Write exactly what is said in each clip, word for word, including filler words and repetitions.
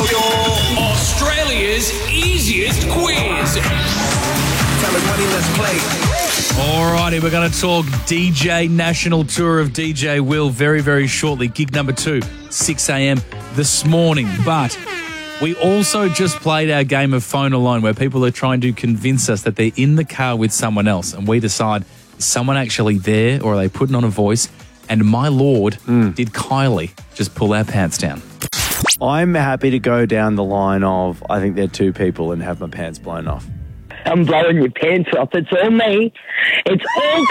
yo. Australia's easiest quiz. Tell everybody, let's play. Alrighty, we're going to talk D J National Tour of D J Will very, very shortly. Gig number two, six a.m. this morning. But we also just played our game of Phone Alone, where people are trying to convince us that they're in the car with someone else, and we decide, is someone actually there or are they putting on a voice? And my lord, mm. did Kylie just pull our pants down? I'm happy to go down the line of I think they're two people and have my pants blown off. I'm blowing your pants off. It's all me. It's all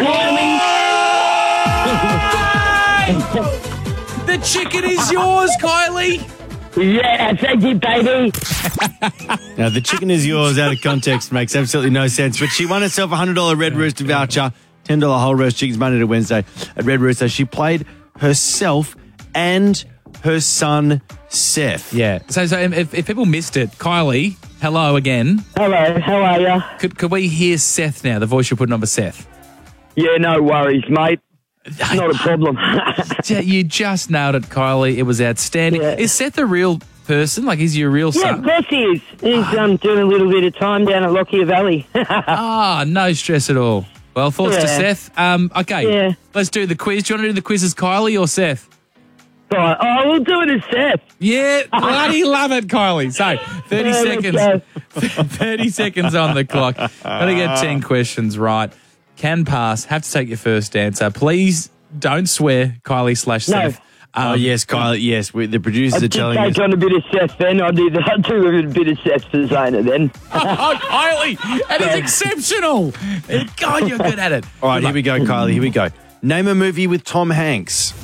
Kylie. The chicken is yours, Kylie. Yeah, thank you, baby. Now, the chicken is yours out of context makes absolutely no sense, but she won herself a one hundred dollars Red Rooster voucher, ten dollars whole roast chickens Monday to Wednesday at Red Rooster. She played herself and her son, Seth. Yeah. So, so if, if people missed it, Kylie, hello again. Hello, how are you? Could, could we hear Seth now, the voice you're putting on for Seth? Yeah, no worries, mate. Not a problem. You just nailed it, Kylie. It was outstanding. Yeah. Is Seth a real person? Like, is he a real Yeah, son? of course he is. He's um, doing a little bit of time down at Lockyer Valley. Ah, no stress at all. Well, thoughts to Yeah. Seth. Um, okay, Yeah. let's do the quiz. Do you want to do the quiz as Kylie or Seth? Right. Oh, we'll do it as Seth. Yeah, bloody love it, Kylie. So, thirty Yeah, seconds. let's go. thirty seconds on the clock. Got to get ten questions right. Can pass. Have to take your first answer. Please don't swear, Kylie slash No. Seth. Um, Oh, yes, Kylie, yes. We, the producers I are did telling us. take on a bit of Seth then. I do that. I do a bit of Seth for Zana then. Oh, Kylie, that is exceptional. God, you're good at it. All right, Good here luck. we go, Kylie. Here we go. Name a movie with Tom Hanks.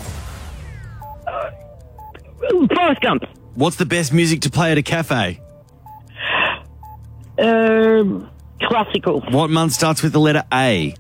Forrest Gump. What's the best music to play at a cafe? Um, classical. What month starts with the letter A?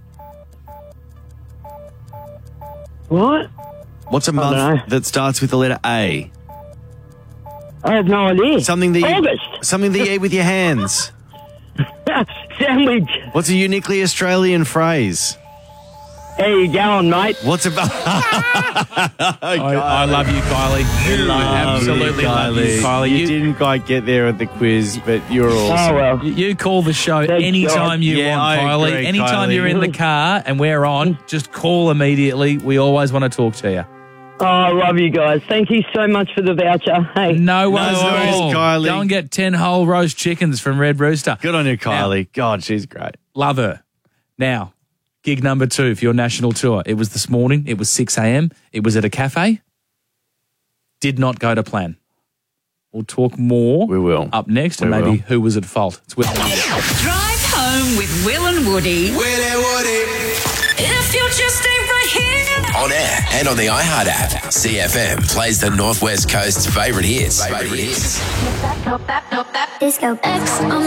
What? What's a don't know. month that starts with the letter A? I have no idea. Something that you, August. something that you eat with your hands. Sandwich. What's a uniquely Australian phrase? How you going, mate? What's about? I, I love you, Kylie. You I absolutely love you, Kylie. You, You, didn't quite get there at the quiz, but you're awesome. Oh, well. you call the show Thanks, anytime God. you Yeah, want, I Kylie. agree, Anytime Kylie. you're in the car and we're on, just call immediately. We always want to talk to you. Oh, I love you guys. Thank you so much for the voucher. Hey. No worries, worries, at all. Kylie. Go and get ten whole roast chickens from Red Rooster. Good on you, Kylie. God, she's great. Love her. Now, gig number two for your national tour. It was this morning. It was six a.m. It was at a cafe. Did not go to plan. We'll talk more. We will. Up next, and We maybe will. who was at fault. It's with Drive home with Will and Woody. Willie Woody. If you just stay right here. On air and on the iHeart app. C F M plays the Northwest Coast's favourite hits. Favourite hits. Disco X on